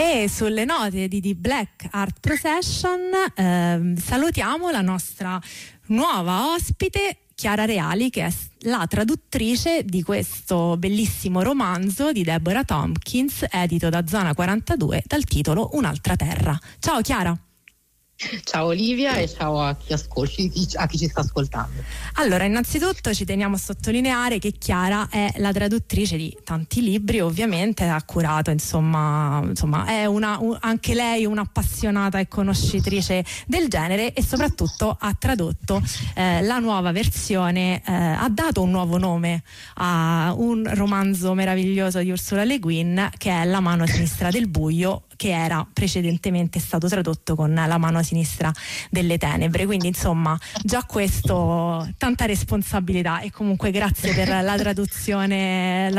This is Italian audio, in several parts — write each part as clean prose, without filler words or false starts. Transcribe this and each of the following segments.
E sulle note di The Black Art Procession salutiamo la nostra nuova ospite Chiara Reali, che è la traduttrice di questo bellissimo romanzo di Deborah Tompkins, edito da Zona 42, dal titolo Un'altra terra. Ciao Chiara. Ciao Olivia e ciao a chi ci sta ascoltando. Allora, innanzitutto ci teniamo a sottolineare che Chiara è la traduttrice di tanti libri, ovviamente ha curato, insomma è anche lei un'appassionata e conoscitrice del genere, e soprattutto ha tradotto la nuova versione, ha dato un nuovo nome a un romanzo meraviglioso di Ursula Le Guin, che è La mano sinistra del buio, che era precedentemente stato tradotto con La mano sinistra delle tenebre. Quindi insomma già questo, tanta responsabilità, e comunque grazie per la traduzione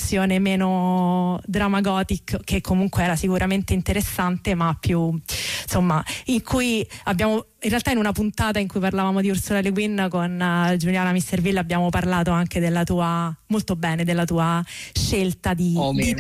meno drama gothic, che comunque era sicuramente interessante, ma più insomma in cui abbiamo, in realtà in una puntata in cui parlavamo di Ursula Le Guin con Giuliana Misterville, abbiamo parlato anche della tua scelta di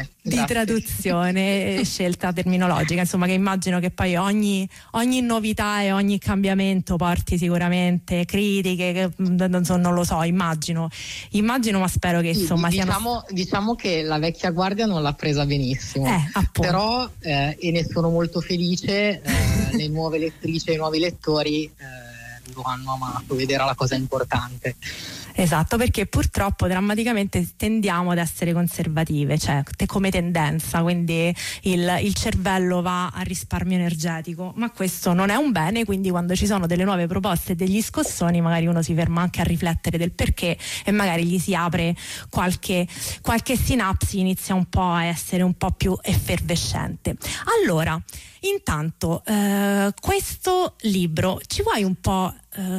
traduzione, scelta terminologica, insomma, che immagino che poi ogni novità e ogni cambiamento porti sicuramente critiche, che non lo so, immagino, ma spero che insomma diciamo che la vecchia guardia non l'ha presa benissimo, però e ne sono molto felice, le nuove lettrici e i nuovi lettori lo hanno amato, ed era la cosa importante. Esatto, perché purtroppo drammaticamente tendiamo ad essere conservative, cioè come tendenza, quindi il cervello va a risparmio energetico, ma questo non è un bene. Quindi quando ci sono delle nuove proposte e degli scossoni, magari uno si ferma anche a riflettere del perché, e magari gli si apre qualche sinapsi, inizia un po' a essere un po' più effervescente. Allora, intanto questo libro, ci vuoi un po'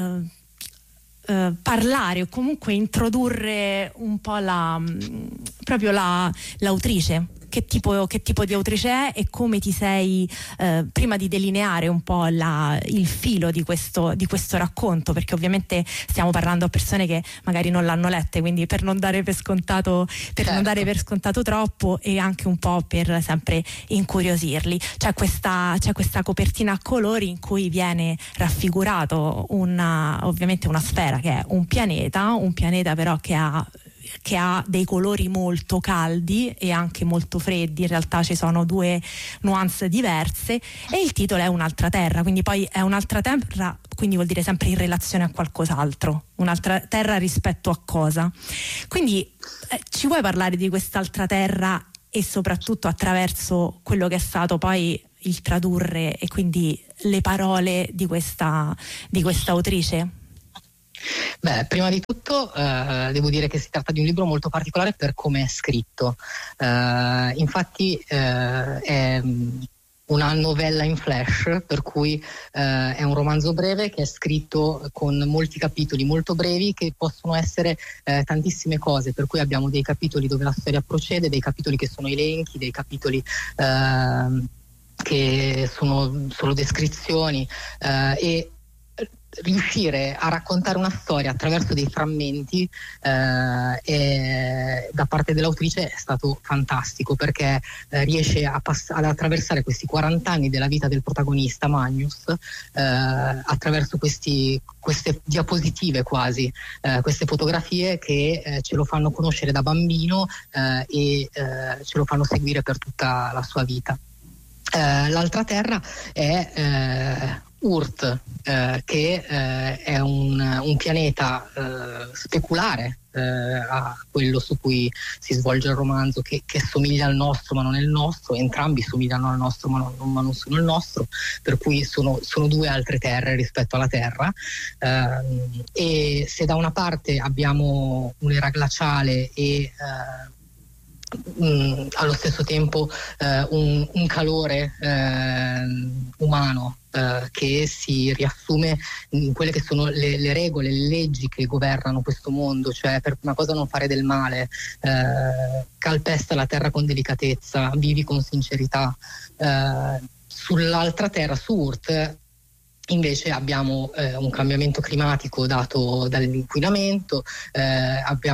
parlare o comunque introdurre un po' l'autrice? Che tipo di autrice è, e come ti sei, prima di delineare un po' il filo di questo racconto, perché ovviamente stiamo parlando a persone che magari non l'hanno lette, quindi per non dare per scontato troppo, e anche un po' per sempre incuriosirli. C'è questa copertina a colori in cui viene raffigurato ovviamente una sfera, che è un pianeta però che ha dei colori molto caldi e anche molto freddi. In realtà ci sono due nuance diverse, e il titolo è Un'altra terra, quindi poi è un'altra terra, quindi vuol dire sempre in relazione a qualcos'altro, un'altra terra rispetto a cosa. Quindi ci vuoi parlare di quest'altra terra, e soprattutto attraverso quello che è stato poi il tradurre, e quindi le parole di questa autrice? Beh, prima di tutto devo dire che si tratta di un libro molto particolare per come è scritto. Infatti è una novella in flash, per cui è un romanzo breve che è scritto con molti capitoli molto brevi, che possono essere tantissime cose, per cui abbiamo dei capitoli dove la storia procede, dei capitoli che sono elenchi, dei capitoli che sono solo descrizioni, e riuscire a raccontare una storia attraverso dei frammenti da parte dell'autrice è stato fantastico, perché riesce ad attraversare questi 40 anni della vita del protagonista Magnus attraverso queste diapositive, quasi queste fotografie che ce lo fanno conoscere da bambino e ce lo fanno seguire per tutta la sua vita. L'altra terra è Urt, che è un pianeta speculare a quello su cui si svolge il romanzo, che somiglia al nostro ma non è il nostro. Entrambi somigliano al nostro ma non sono il nostro, per cui sono due altre terre rispetto alla Terra. E se da una parte abbiamo un'era glaciale e allo stesso tempo un calore umano che si riassume in quelle che sono le regole, le leggi che governano questo mondo, cioè per prima cosa non fare del male, calpesta la terra con delicatezza, vivi con sincerità. Sull'altra terra, su Urt, invece abbiamo un cambiamento climatico dato dall'inquinamento,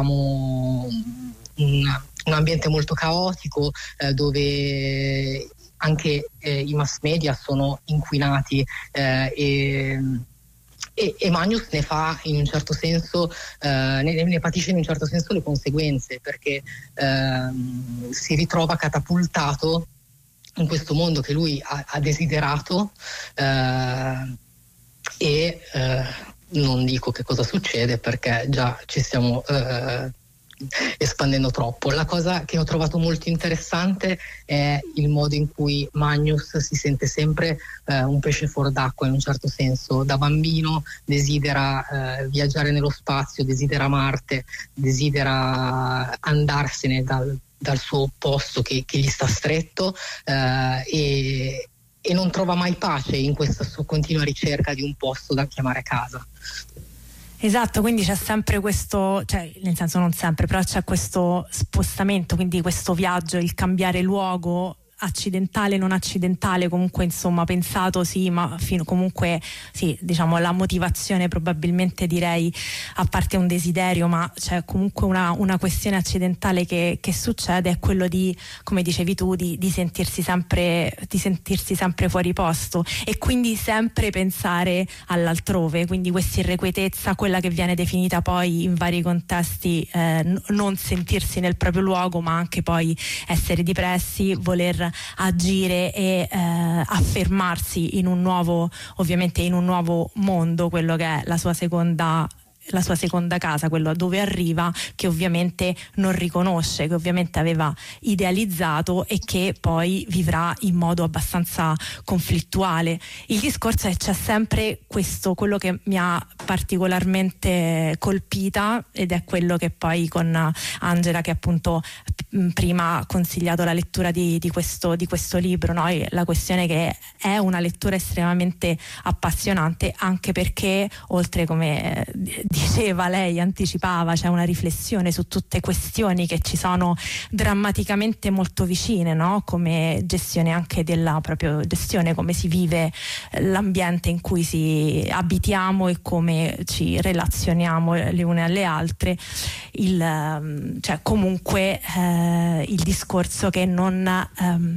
abbiamo un ambiente molto caotico, dove anche i mass media sono inquinati, e Magnus ne fa in un certo senso, ne patisce in un certo senso le conseguenze, perché si ritrova catapultato in questo mondo che lui ha desiderato, e non dico che cosa succede perché già ci stiamo espandendo troppo. La cosa che ho trovato molto interessante è il modo in cui Magnus si sente sempre un pesce fuor d'acqua, in un certo senso. Da bambino desidera viaggiare nello spazio, desidera Marte, desidera andarsene dal suo posto che gli sta stretto, e non trova mai pace in questa sua continua ricerca di un posto da chiamare casa. Esatto, quindi c'è sempre questo, cioè nel senso non sempre, però c'è questo spostamento, quindi questo viaggio, il cambiare luogo, accidentale, non accidentale, comunque insomma pensato sì, ma comunque sì, diciamo la motivazione probabilmente direi, a parte un desiderio, ma c'è comunque una questione accidentale che succede, è quello di, come dicevi tu, di sentirsi sempre fuori posto e quindi sempre pensare all'altrove, quindi questa irrequietezza, quella che viene definita poi in vari contesti non sentirsi nel proprio luogo, ma anche poi essere depressi, voler agire e affermarsi in un nuovo, ovviamente in un nuovo mondo, quello che è la sua seconda casa, quello dove arriva, che ovviamente non riconosce, che ovviamente aveva idealizzato e che poi vivrà in modo abbastanza conflittuale. Il discorso è che c'è sempre questo, quello che mi ha particolarmente colpita, ed è quello che poi con Angela, che appunto prima ha consigliato la lettura di questo libro, no? La questione che è una lettura estremamente appassionante, anche perché oltre, come diceva lei, anticipava, c'è una riflessione su tutte questioni che ci sono drammaticamente molto vicine, no? Come gestione anche della propria gestione, come si vive l'ambiente in cui abitiamo e come ci relazioniamo le une alle altre, cioè comunque il discorso che non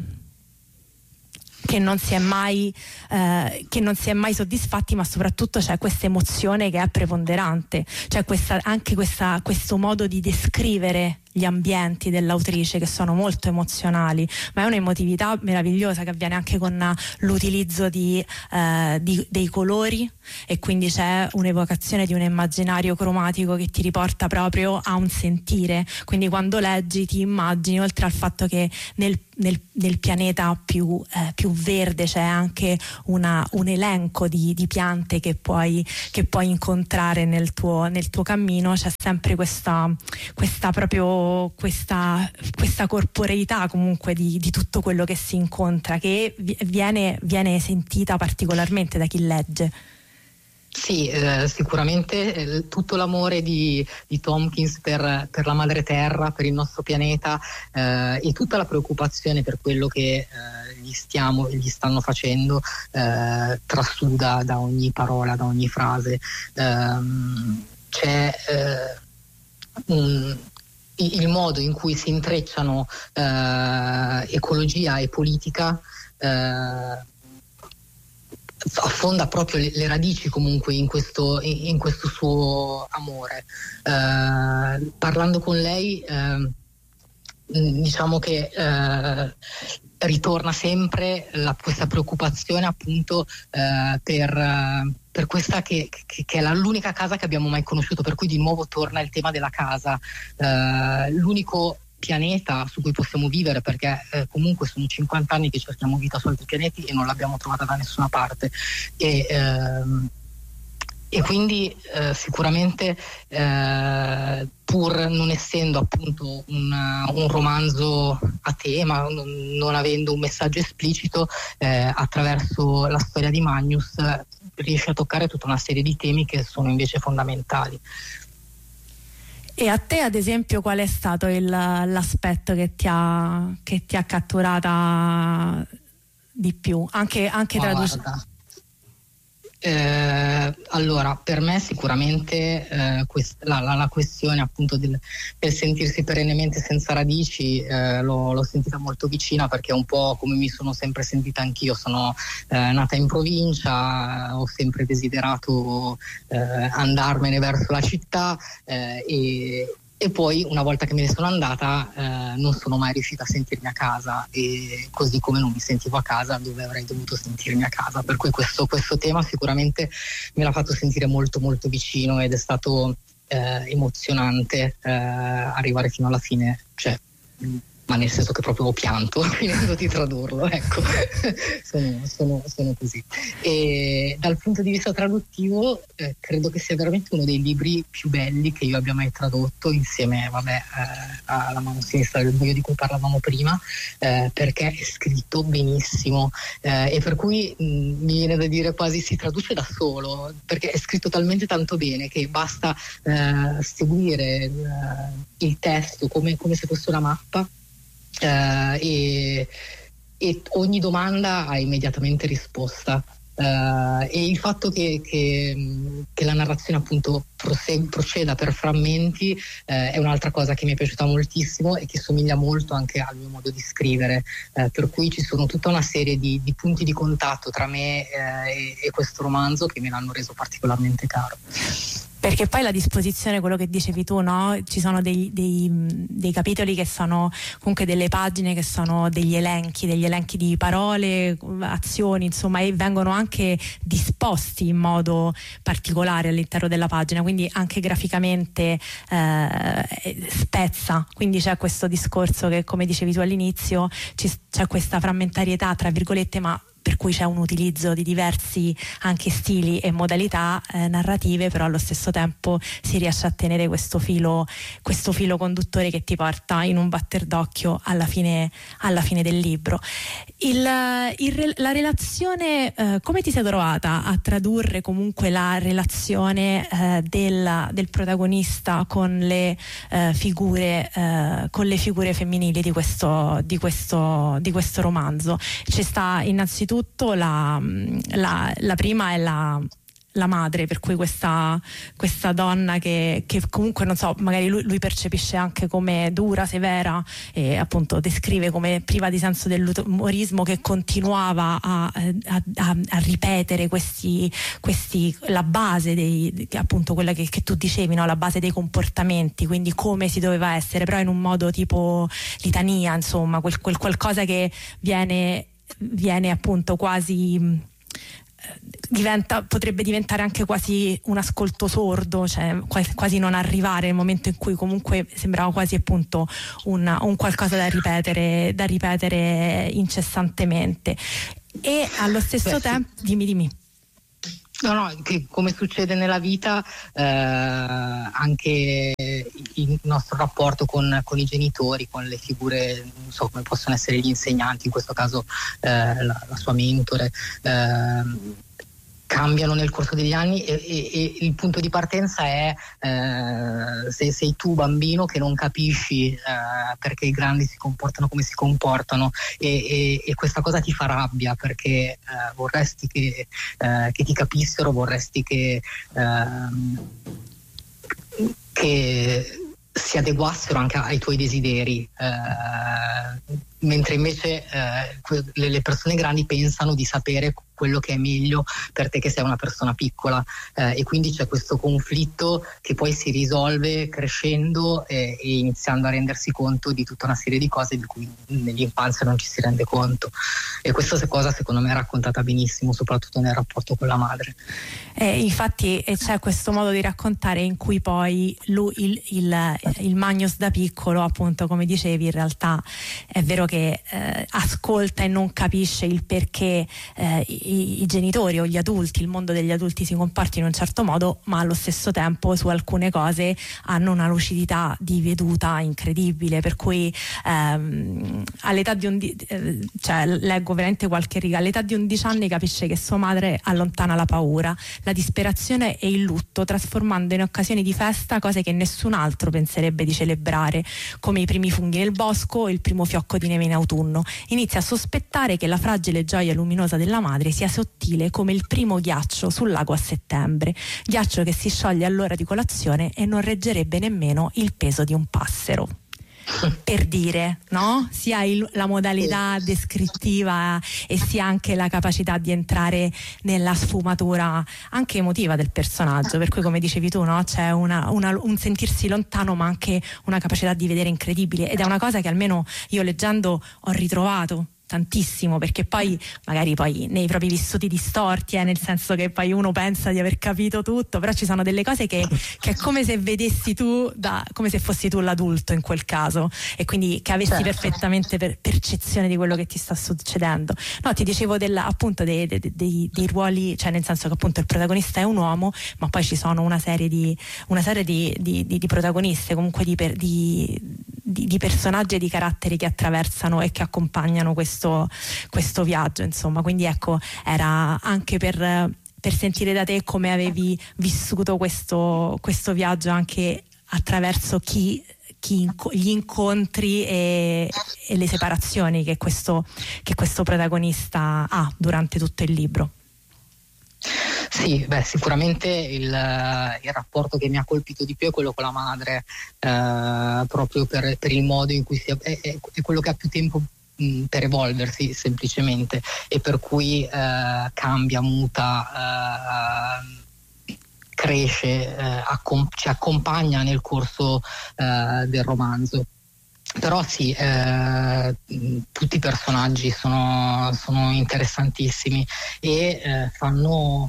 si è mai soddisfatti, ma soprattutto c'è questa emozione che è preponderante, cioè questo modo di descrivere gli ambienti dell'autrice, che sono molto emozionali, ma è un'emotività meravigliosa che avviene anche con l'utilizzo dei colori, e quindi c'è un'evocazione di un immaginario cromatico che ti riporta proprio a un sentire, quindi quando leggi ti immagini, oltre al fatto che nel pianeta più verde c'è anche un elenco di piante che puoi incontrare nel tuo cammino, c'è sempre questa corporeità comunque di tutto quello che si incontra, che viene sentita particolarmente da chi legge. Sì, sicuramente tutto l'amore di Tompkins per la madre terra, per il nostro pianeta, e tutta la preoccupazione per quello che gli stanno facendo trasuda da ogni parola, da ogni frase. C'è il modo in cui si intrecciano ecologia e politica, affonda proprio le radici comunque in questo suo amore. Parlando con lei, diciamo che ritorna sempre questa preoccupazione appunto per questa che è l'unica casa che abbiamo mai conosciuto, per cui di nuovo torna il tema della casa, l'unico pianeta su cui possiamo vivere, perché comunque sono 50 anni che cerchiamo vita su altri pianeti e non l'abbiamo trovata da nessuna parte, e quindi sicuramente pur non essendo appunto un romanzo a tema, non avendo un messaggio esplicito, attraverso la storia di Magnus riesce a toccare tutta una serie di temi che sono invece fondamentali. E a te, ad esempio, qual è stato l'aspetto che ti ha catturata di più? Anche Allora, per me sicuramente la questione appunto del sentirsi perennemente senza radici l'ho sentita molto vicina, perché è un po' come mi sono sempre sentita anch'io. Sono nata in provincia, ho sempre desiderato andarmene verso la città, e poi una volta che me ne sono andata non sono mai riuscita a sentirmi a casa, e così come non mi sentivo a casa dove avrei dovuto sentirmi a casa, per cui questo tema sicuramente me l'ha fatto sentire molto molto vicino, ed è stato emozionante arrivare fino alla fine, cioè, ma nel senso che proprio ho pianto finendo di tradurlo, ecco. sono così. E dal punto di vista traduttivo credo che sia veramente uno dei libri più belli che io abbia mai tradotto, insieme alla mano sinistra del buio di cui parlavamo prima, perché è scritto benissimo, e per cui mi viene da dire quasi si traduce da solo, perché è scritto talmente tanto bene che basta seguire il testo come se fosse una mappa. E ogni domanda ha immediatamente risposta, e il fatto che la narrazione appunto proceda per frammenti è un'altra cosa che mi è piaciuta moltissimo e che somiglia molto anche al mio modo di scrivere, per cui ci sono tutta una serie di punti di contatto tra me e questo romanzo che me l'hanno reso particolarmente caro. Perché poi la disposizione, quello che dicevi tu, no? Ci sono dei capitoli che sono comunque delle pagine che sono degli elenchi di parole, azioni, insomma, e vengono anche disposti in modo particolare all'interno della pagina, quindi anche graficamente spezza. Quindi c'è questo discorso che, come dicevi tu all'inizio, c'è questa frammentarietà, tra virgolette, ma per cui c'è un utilizzo di diversi anche stili e modalità narrative, però allo stesso tempo si riesce a tenere questo filo conduttore che ti porta in un batter d'occhio alla fine del libro. La relazione, come ti sei trovata a tradurre comunque la relazione del protagonista con le figure femminili di questo romanzo? Ci sta innanzitutto la prima è la madre, per cui questa donna che comunque, non so, magari lui percepisce anche come dura, severa, e appunto descrive come priva di senso dell'umorismo, che continuava a ripetere la base appunto quella che tu dicevi, no? La base dei comportamenti, quindi come si doveva essere, però in un modo tipo litania, insomma, quel qualcosa che viene appunto quasi potrebbe diventare anche quasi un ascolto sordo, cioè quasi non arrivare nel momento in cui comunque sembrava quasi appunto un qualcosa da ripetere incessantemente, e allo stesso tempo dimmi. No, che come succede nella vita, anche il nostro rapporto con i genitori, con le figure, non so, come possono essere gli insegnanti, in questo caso la sua mentore, cambiano nel corso degli anni, e il punto di partenza è se sei tu bambino che non capisci perché i grandi si comportano come si comportano, e questa cosa ti fa rabbia, perché vorresti che ti capissero, vorresti che si adeguassero anche ai tuoi desideri, mentre invece le persone grandi pensano di sapere quello che è meglio per te che sei una persona piccola, e quindi c'è questo conflitto che poi si risolve crescendo e iniziando a rendersi conto di tutta una serie di cose di cui nell'infanzia non ci si rende conto, e questa cosa secondo me è raccontata benissimo, soprattutto nel rapporto con la madre. Infatti c'è questo modo di raccontare in cui poi il Magnus da piccolo, appunto, come dicevi, in realtà è vero che ascolta e non capisce il perché i genitori o gli adulti, il mondo degli adulti si comporti in un certo modo, ma allo stesso tempo su alcune cose hanno una lucidità di veduta incredibile, per cui all'età di cioè leggo veramente qualche riga, all'età di 11 anni capisce che sua madre allontana la paura, la disperazione e il lutto, trasformando in occasioni di festa cose che nessun altro penserebbe di celebrare, come i primi funghi nel bosco, il primo fiocco di neve neve in autunno. Inizia a sospettare che la fragile gioia luminosa della madre sia sottile come il primo ghiaccio sul lago a settembre, ghiaccio che si scioglie all'ora di colazione e non reggerebbe nemmeno il peso di un passero. Per dire, no? Sia la modalità descrittiva e sia anche la capacità di entrare nella sfumatura anche emotiva del personaggio, per cui come dicevi tu, no? C'è un sentirsi lontano ma anche una capacità di vedere incredibile, ed è una cosa che almeno io leggendo ho ritrovato tantissimo, perché poi magari poi nei propri vissuti distorti, nel senso che poi uno pensa di aver capito tutto, però ci sono delle cose che è come se vedessi tu come se fossi tu l'adulto in quel caso, e quindi che avessi perfettamente percezione di quello che ti sta succedendo. No, ti dicevo appunto dei ruoli, cioè nel senso che appunto il protagonista è un uomo, ma poi ci sono una serie di protagoniste, comunque di personaggi e di caratteri che attraversano e che accompagnano questo viaggio, insomma. Quindi ecco, era anche per sentire da te come avevi vissuto questo viaggio anche attraverso gli incontri e le separazioni che questo protagonista ha durante tutto il libro. Sì, sicuramente il rapporto che mi ha colpito di più è quello con la madre, proprio per il modo in cui è quello che ha più tempo per evolversi semplicemente, e per cui cambia, muta, cresce, ci accompagna nel corso del romanzo. Però sì, tutti i personaggi sono interessantissimi e fanno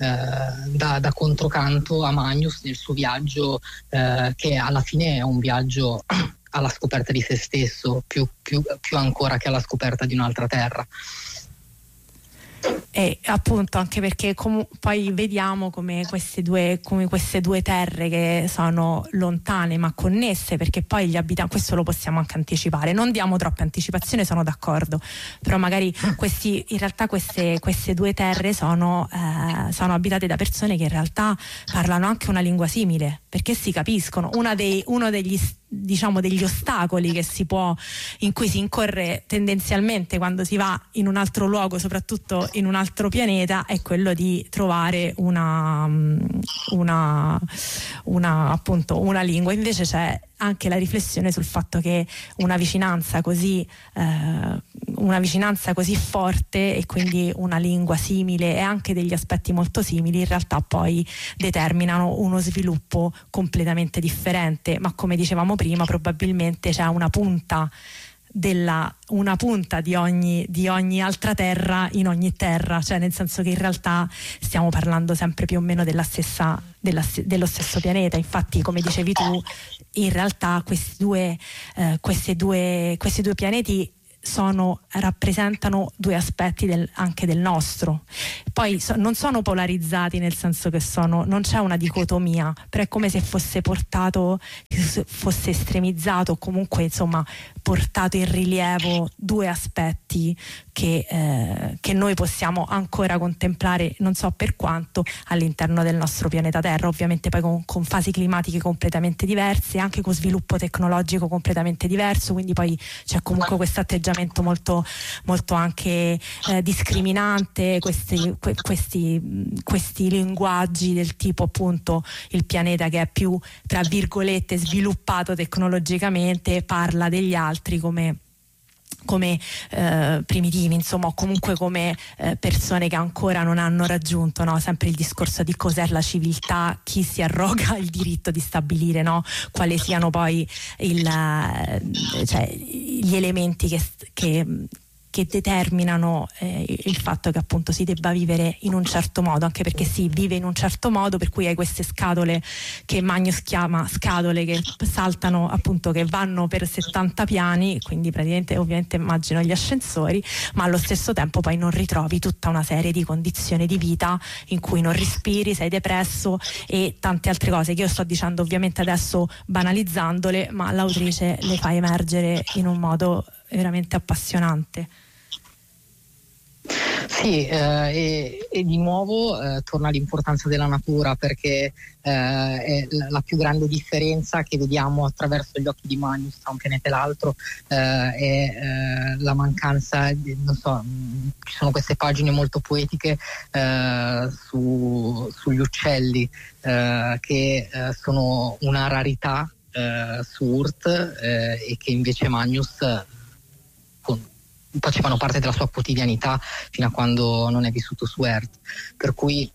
da controcanto a Magnus nel suo viaggio, che alla fine è un viaggio alla scoperta di se stesso, più ancora che alla scoperta di un'altra terra. E appunto anche perché poi vediamo come queste due terre che sono lontane ma connesse, perché poi gli abitanti, questo lo possiamo anche anticipare, non diamo troppe anticipazioni, sono d'accordo, però magari in realtà queste due terre sono abitate da persone che in realtà parlano anche una lingua simile, perché si capiscono. Uno degli ostacoli in cui si incorre tendenzialmente quando si va in un altro luogo, soprattutto in un altro pianeta, è quello di trovare una lingua. Invece c'è anche la riflessione sul fatto che una vicinanza così forte, e quindi una lingua simile e anche degli aspetti molto simili, in realtà poi determinano uno sviluppo completamente differente, ma come dicevamo prima probabilmente c'è una punta di ogni altra terra in ogni terra, cioè nel senso che in realtà stiamo parlando sempre più o meno dello stesso pianeta. Infatti, come dicevi tu, in realtà questi due pianeti rappresentano due aspetti anche del nostro. Poi non sono polarizzati, nel senso che non c'è una dicotomia, però è come se fosse estremizzato, o comunque insomma portato in rilievo due aspetti che noi possiamo ancora contemplare, non so per quanto, all'interno del nostro pianeta Terra, ovviamente poi con fasi climatiche completamente diverse, anche con sviluppo tecnologico completamente diverso, quindi poi c'è comunque questo atteggiamento molto, molto anche discriminante, questi linguaggi del tipo appunto il pianeta che è più tra virgolette sviluppato tecnologicamente parla degli altri come primitivi, insomma, o comunque come persone che ancora non hanno raggiunto, no? Sempre il discorso di cos'è la civiltà, chi si arroga il diritto di stabilire, no? Quali siano poi gli elementi che determinano il fatto che appunto si debba vivere in un certo modo, anche perché si vive in un certo modo, per cui hai queste scatole che Magnus chiama scatole, che saltano, appunto, che vanno per 70 piani, quindi praticamente ovviamente immagino gli ascensori, ma allo stesso tempo poi non ritrovi tutta una serie di condizioni di vita in cui non respiri, sei depresso e tante altre cose che io sto dicendo ovviamente adesso banalizzandole, ma l'autrice le fa emergere in un modo veramente appassionante. Sì, e di nuovo torna l'importanza della natura, perché è la più grande differenza che vediamo attraverso gli occhi di Magnus tra un pianeta e l'altro, è la mancanza non so, ci sono queste pagine molto poetiche sugli uccelli che sono una rarità su Urt, e che invece Magnus facevano parte della sua quotidianità fino a quando non è vissuto su Earth, per cui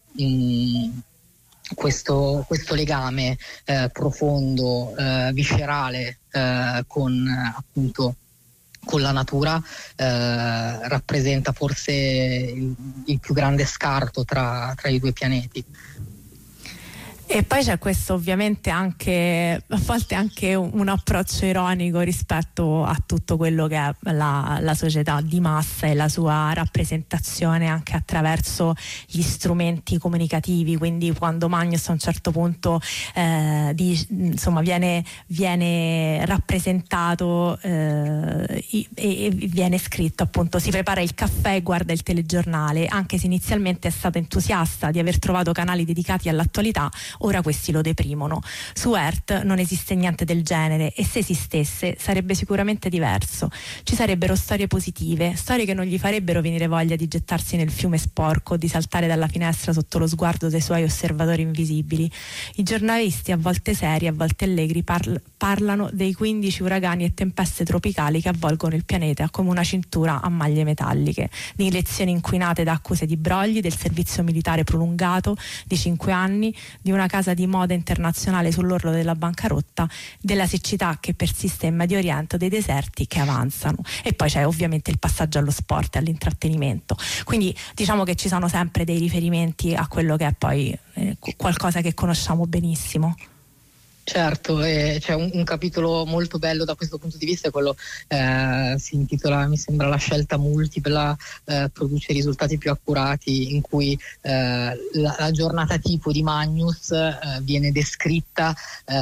questo legame profondo, viscerale, con appunto con la natura rappresenta forse il più grande scarto tra i due pianeti. E poi c'è questo ovviamente anche, a volte anche un approccio ironico rispetto a tutto quello che è la società di massa e la sua rappresentazione anche attraverso gli strumenti comunicativi. Quindi quando Magnus a un certo punto insomma viene rappresentato e viene scritto appunto: si prepara il caffè e guarda il telegiornale, anche se inizialmente è stata entusiasta di aver trovato canali dedicati all'attualità, ora questi lo deprimono. Su Earth non esiste niente del genere, e se esistesse sarebbe sicuramente diverso. Ci sarebbero storie positive, storie che non gli farebbero venire voglia di gettarsi nel fiume sporco o di saltare dalla finestra sotto lo sguardo dei suoi osservatori invisibili. I giornalisti, a volte seri, a volte allegri, parlano dei 15 uragani e tempeste tropicali che avvolgono il pianeta come una cintura a maglie metalliche, di lezioni inquinate da accuse di brogli, del servizio militare prolungato di 5 anni, di una casa di moda internazionale sull'orlo della bancarotta, della siccità che persiste in Medio Oriente, dei deserti che avanzano. E poi c'è ovviamente il passaggio allo sport e all'intrattenimento. Quindi diciamo che ci sono sempre dei riferimenti a quello che è poi qualcosa che conosciamo benissimo. Certo, c'è un capitolo molto bello da questo punto di vista, è quello si intitola, mi sembra, La scelta multipla produce risultati più accurati, in cui la giornata tipo di Magnus viene descritta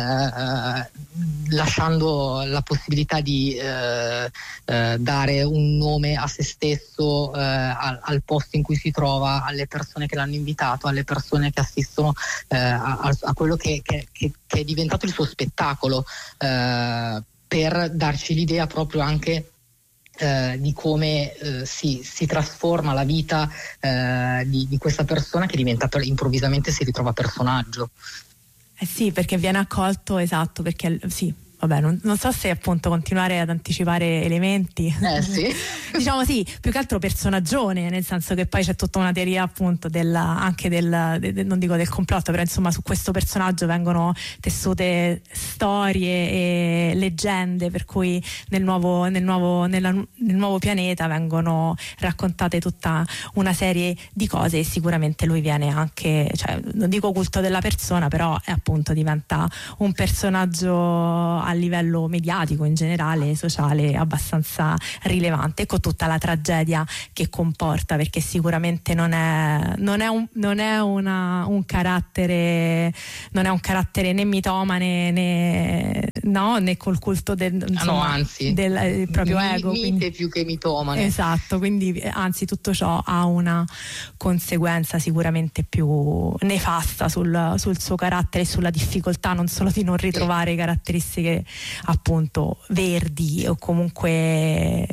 lasciando la possibilità di dare un nome a se stesso, al posto in cui si trova, alle persone che l'hanno invitato, alle persone che assistono a quello che è diventato il suo spettacolo, per darci l'idea proprio anche di come si trasforma la vita di questa persona, che diventa improvvisamente, si ritrova personaggio. Sì, perché viene accolto, esatto, perché sì. Vabbè, non so se appunto continuare ad anticipare elementi. Sì. Diciamo sì, più che altro personaggione, nel senso che poi c'è tutta una teoria appunto anche non dico del complotto, però insomma su questo personaggio vengono tessute storie e leggende, per cui nel nuovo pianeta vengono raccontate tutta una serie di cose, e sicuramente lui viene anche, cioè, non dico culto della persona, però appunto diventa un personaggio a livello mediatico, in generale sociale, abbastanza rilevante, con tutta la tragedia che comporta, perché sicuramente non è un carattere né mitomane né col culto anzi, del proprio ego, mite più che mitomane. Esatto, quindi anzi tutto ciò ha una conseguenza sicuramente più nefasta sul suo carattere e sulla difficoltà non solo di non ritrovare caratteristiche appunto verdi, o comunque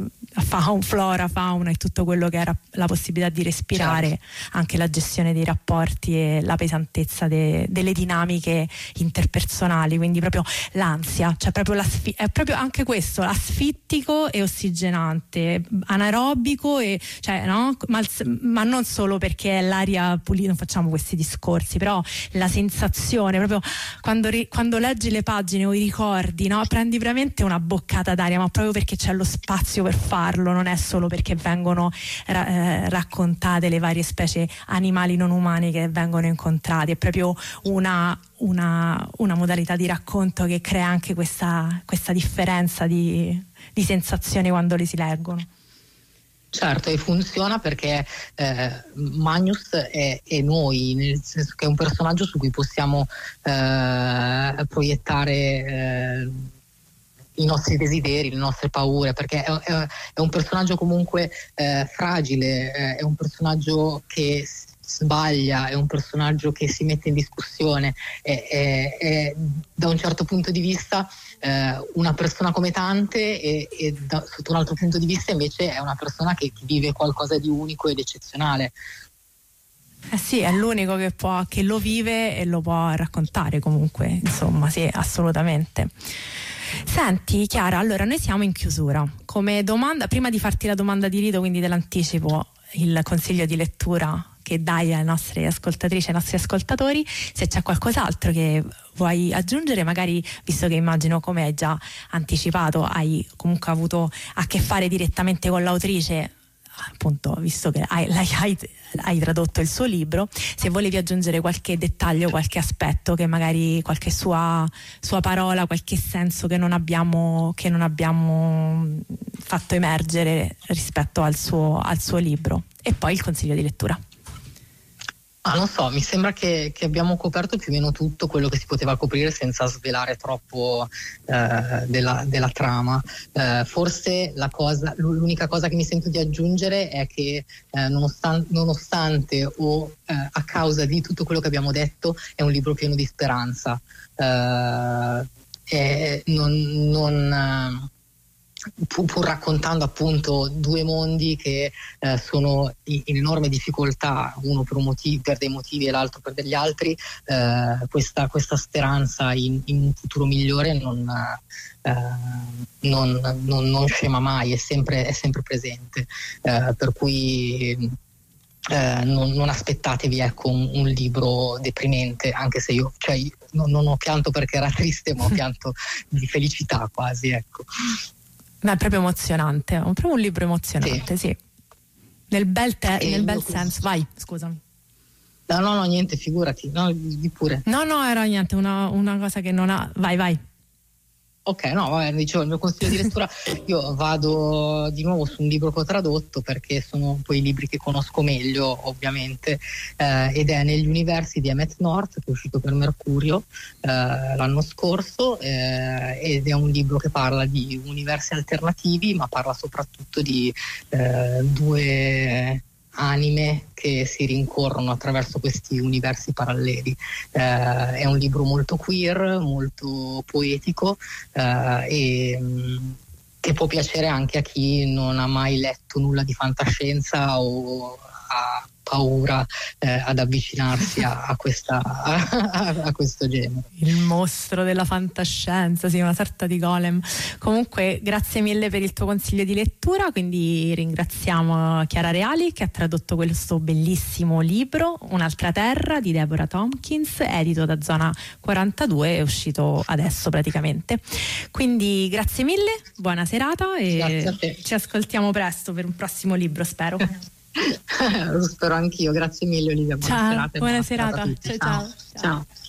flora, fauna e tutto quello che era la possibilità di respirare. Certo. Anche la gestione dei rapporti e la pesantezza delle dinamiche interpersonali, quindi proprio l'ansia, cioè proprio è proprio anche questo, asfittico e ossigenante, anaerobico, e cioè no, ma non solo perché è l'aria pulita, non facciamo questi discorsi, però la sensazione proprio quando leggi le pagine o i ricordi, no, prendi veramente una boccata d'aria, ma proprio perché c'è lo spazio per farlo, non è solo perché vengono raccontate le varie specie animali non umane che vengono incontrati, è proprio una modalità di racconto che crea anche questa differenza di sensazioni quando li si leggono. Certo, e funziona perché Magnus è noi, nel senso che è un personaggio su cui possiamo proiettare i nostri desideri, le nostre paure, perché è un personaggio comunque fragile, è un personaggio che sbaglia, è un personaggio che si mette in discussione, è da un certo punto di vista una persona come tante, e sotto un altro punto di vista invece è una persona che vive qualcosa di unico ed eccezionale. Sì, è l'unico che lo vive e lo può raccontare comunque, insomma, sì, assolutamente. Senti Chiara, allora noi siamo in chiusura. Come domanda, prima di farti la domanda di rito, quindi dell'anticipo, il consiglio di lettura che dai alle nostre ascoltatrici e ai nostri ascoltatori, se c'è qualcos'altro che vuoi aggiungere, magari, visto che immagino, come hai già anticipato, hai comunque avuto a che fare direttamente con l'autrice, appunto, visto che hai tradotto il suo libro, se volevi aggiungere qualche dettaglio, qualche aspetto, che magari qualche sua parola, qualche senso che non abbiamo fatto emergere rispetto al suo libro, e poi il consiglio di lettura. Non so, mi sembra che abbiamo coperto più o meno tutto quello che si poteva coprire senza svelare troppo della trama. Forse l'unica cosa che mi sento di aggiungere è che nonostante o a causa di tutto quello che abbiamo detto, è un libro pieno di speranza. Pur raccontando appunto due mondi che sono in enorme difficoltà, uno per dei motivi e l'altro per degli altri, questa speranza in un futuro migliore non scema mai, è sempre presente, per cui non aspettatevi, ecco, un libro deprimente, anche se io non ho pianto perché era triste, ma ho pianto di felicità quasi, ecco. Ma è proprio emozionante, è proprio un libro emozionante, sì. Nel bel senso. Vai, scusami. No, niente, figurati, no, di pure. No, era niente, una cosa che non ha. Vai. Ok, no, vabbè, dicevo, il mio consiglio di lettura, io vado di nuovo su un libro che ho tradotto, perché sono poi i libri che conosco meglio, ovviamente, ed è Negli universi di Emmett North, che è uscito per Mercurio l'anno scorso, ed è un libro che parla di universi alternativi, ma parla soprattutto di due anime che si rincorrono attraverso questi universi paralleli. È un libro molto queer, molto poetico, e che può piacere anche a chi non ha mai letto nulla di fantascienza o ha paura ad avvicinarsi a questo genere. Il mostro della fantascienza, sì, una sorta di golem. Comunque, grazie mille per il tuo consiglio di lettura, quindi ringraziamo Chiara Reali, che ha tradotto questo bellissimo libro, Un'altra terra, di Deborah Tompkins, edito da Zona 42, è uscito adesso praticamente. Quindi grazie mille, buona serata e ci ascoltiamo presto per un prossimo libro, spero. Lo spero anch'io, grazie mille Olivia, buona serata. Buona serata. Ciao. Ciao.